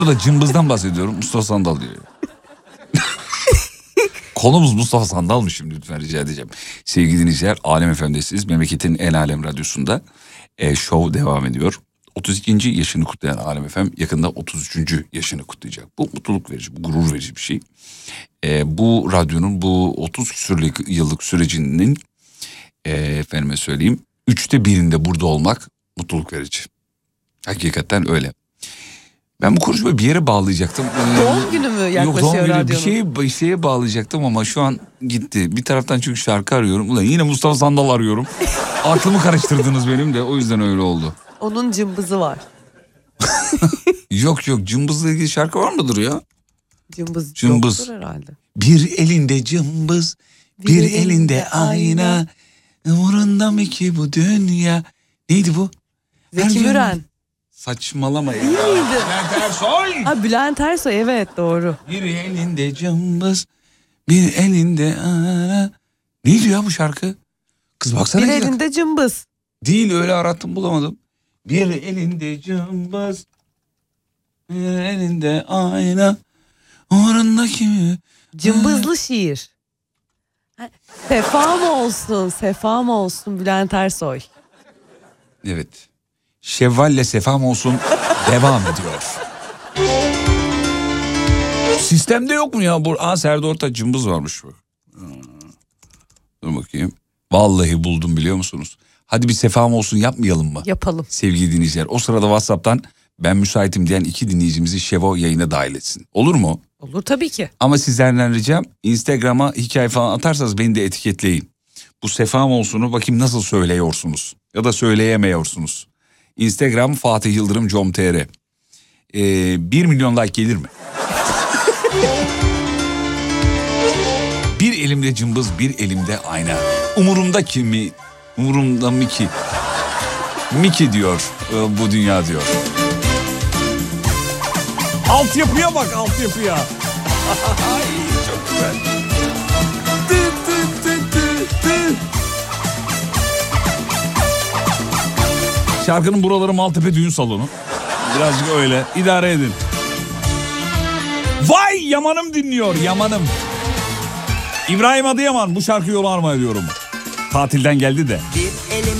Burada cımbızdan bahsediyorum. Mustafa Sandal diyor. Konumuz Mustafa Sandal mı şimdi, lütfen rica edeceğim. Sevgili dinleyiciler, Alem FM'desiniz. Memleketin El Alem Radyosu'nda show devam ediyor. 32. yaşını kutlayan Alem FM yakında 33. yaşını kutlayacak. Bu mutluluk verici, bu gurur verici bir şey. Bu radyonun bu 30 küsürlük yıllık sürecinin efendime söyleyeyim 1/3'ünde burada olmak mutluluk verici. Hakikaten öyle. Ben bu konuşmayı bir yere bağlayacaktım. Doğum günü mü yaklaşıyor Yok, doğum günü radyonun? bir şeye bağlayacaktım ama şu an gitti. Bir taraftan çünkü şarkı arıyorum. Ulan yine Mustafa Sandal arıyorum. Aklımı karıştırdınız benim de, o yüzden öyle oldu. Onun cımbızı var. Yok cımbızla ilgili şarkı var mıdır ya? Cımbız yoktur herhalde. Bir elinde cımbız, bir elinde ayna. Umurunda mı ki bu dünya? Neydi bu? Zeki Müren. Saçmalama ya. İyi miydi? Bülent Ersoy. Ha, Bülent Ersoy, evet doğru. Bir elinde cımbız, bir elinde ayna. Neydi ya bu şarkı? Kız baksana. Bir elinde cımbız. Değil, öyle arattım bulamadım. Bir elinde cımbız, bir elinde ayna. Umurunda kimi? Cımbızlı şiir. Sefam olsun Bülent Ersoy. Evet. Şevval'le sefam olsun devam ediyor. Sistemde yok mu ya? Serdar Ortaç cımbız varmış bu. Dur bakayım. Vallahi buldum, biliyor musunuz? Hadi bir sefam olsun yapmayalım mı? Yapalım. Sevgili dinleyiciler, o sırada WhatsApp'tan ben müsaitim diyen 2 dinleyicimizi Şevo yayına dahil etsin. Olur mu? Olur tabii ki. Ama sizlerden ricam, Instagram'a hikaye falan atarsanız beni de etiketleyin. Bu sefam olsunu bakayım nasıl söylüyorsunuz ya da söyleyemiyorsunuz. Instagram Fatih Yıldırım com.tr. 1 milyon like gelir mi? Bir elimde cımbız, bir elimde ayna. Umurumda kimi, umurumda mı ki? Miki diyor bu dünya diyor. Altyapıya bak, altyapıya. Ay, çok güzel. Şarkının buraları Maltepe düğün salonu. Birazcık öyle. İdare edin. Vay Yaman'ım dinliyor, Yaman'ım. İbrahim Adıyaman, bu şarkıyı yolu armağan ediyorum. Tatilden geldi de.